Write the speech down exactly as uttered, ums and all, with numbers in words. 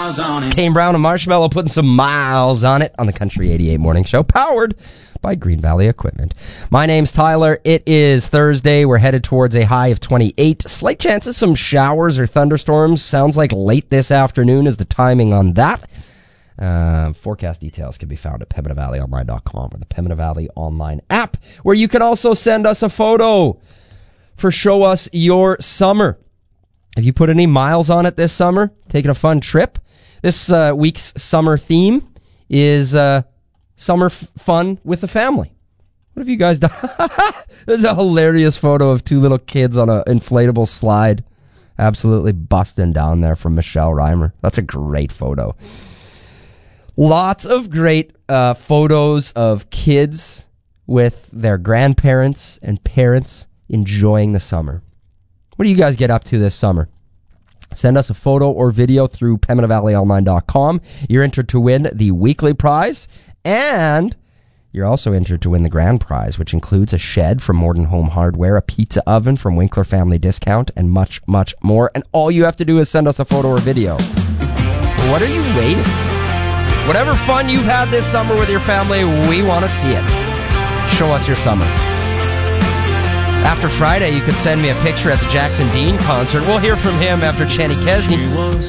miles on it. Kane Brown and Marshmallow putting some miles on it on the Country eighty-eight Morning Show, powered by Green Valley Equipment. My name's Tyler. It is Thursday. We're headed towards a high of twenty-eight. Slight chances some showers or thunderstorms. Sounds like late this afternoon is the timing on that. Uh, forecast details can be found at Pembina Valley Online dot com or the Pembina Valley Online app, where you can also send us a photo for Show Us Your Summer. Have you put any miles on it this summer? Taking a fun trip? This uh, week's summer theme is uh, summer f- fun with the family. What have you guys done? There's a hilarious photo of two little kids on an inflatable slide, absolutely busting down there from Michelle Reimer. That's a great photo. Lots of great uh, photos of kids with their grandparents and parents enjoying the summer. What do you guys get up to this summer? Send us a photo or video through Pembina Valley Online dot com. You're entered to win the weekly prize, and you're also entered to win the grand prize, which includes a shed from Morden Home Hardware, a pizza oven from Winkler Family Discount, and much, much more. And all you have to do is send us a photo or video. What are you waiting for? Whatever fun you've had this summer with your family, we want to see it. Show us your summer. After Friday, you could send me a picture at the Jackson Dean concert. We'll hear from him after Chenny Kesney.